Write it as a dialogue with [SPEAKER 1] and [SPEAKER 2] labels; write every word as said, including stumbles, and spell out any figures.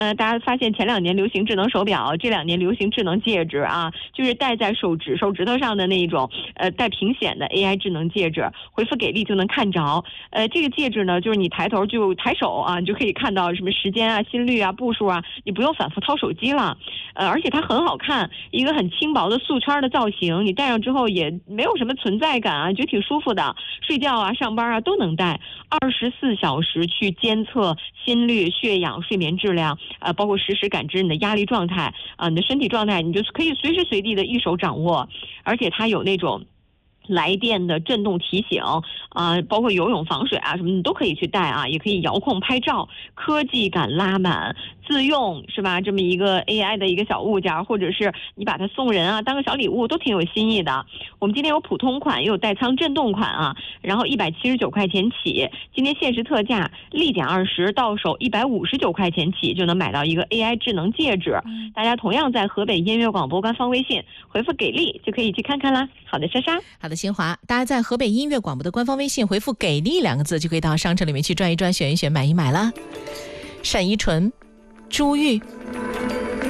[SPEAKER 1] 呃，大家发现前两年流行智能手表，这两年流行智能戒指啊，就是戴在手指手指头上的那一种，呃，带屏显的 A I 智能戒指，回复给力就能看着。呃，这个戒指呢，就是你抬头就抬手啊，你就可以看到什么时间啊、心率啊、步数啊，你不用反复掏手机了。呃，而且它很好看，一个很轻薄的素圈的造型，你戴上之后也没有什么存在感啊，觉得挺舒服的。睡觉啊、上班啊都能戴，二十四小时去监测心率、血氧、睡眠质量。呃，包括实时感知你的压力状态啊、呃，你的身体状态，你就可以随时随地的一手掌握，而且它有那种来电的震动提醒啊、呃，包括游泳、防水啊什么，你都可以去带啊，也可以遥控拍照，科技感拉满，自用是吧？这么一个 A I 的一个小物件，或者是你把它送人啊，当个小礼物都挺有新意的。我们今天有普通款，也有带仓震动款啊，然后一百七十九块钱起，今天限时特价，立减二十，到手一百五十九块钱起就能买到一个 A I 智能戒指。大家同样在河北音乐广播官方微信回复给力就可以去看看啦。好的，莎莎。
[SPEAKER 2] 好的，新华，大家在河北音乐广播的官方微信回复给力两个字就可以到商城里面去转一转，选一选，买一买啦。单依纯、朱玉。